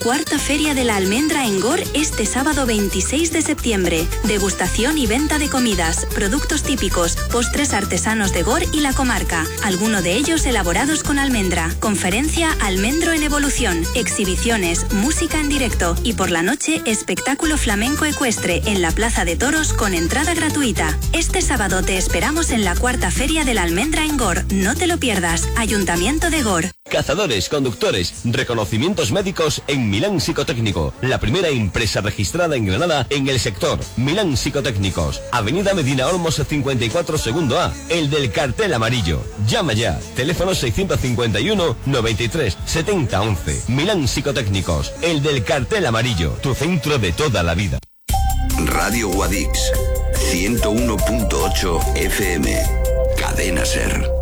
Cuarta Feria de la Almendra en Gor este sábado 26 de septiembre. Degustación y venta de comidas, productos típicos, postres artesanos de Gor y la comarca, alguno de ellos elaborados con almendra. Conferencia Almendro en Evolución, exhibiciones, música en directo y por la noche espectáculo flamenco ecuestre en la Plaza de Toros con entrada gratuita. Este sábado te esperamos en la Cuarta Feria de la Almendra en Gor. No te lo pierdas. Ayuntamiento de Gor. Cazadores, conductores, reconocimientos médicos en Milán Psicotécnico. La primera empresa registrada en Granada en el sector. Milán Psicotécnicos. Avenida Medina Olmos 54 segundo A. El del cartel amarillo. Llama ya. Teléfono 651 93 70 11. Milán Psicotécnicos. El del cartel amarillo. Tu centro de toda la vida. Radio Guadix 101.8 FM. Cadena Ser.